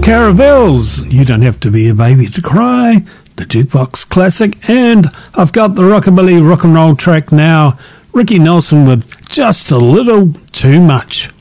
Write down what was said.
Caravels, You Don't Have to Be a Baby to Cry, the Jukebox Classic, and I've got the rockabilly rock and roll track now, Ricky Nelson with Just a Little Too Much.